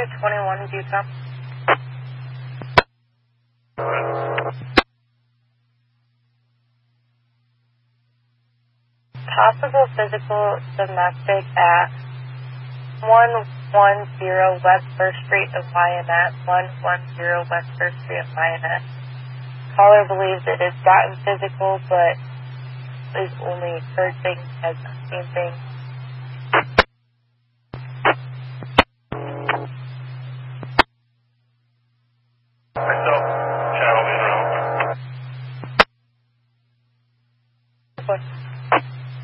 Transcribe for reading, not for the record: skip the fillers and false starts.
521 Utah. Possible physical domestic at 110 West 1st Street of Lionette, 110 West 1st Street of Lionette. Caller believes it has gotten physical, but has only heard things, has not seen things.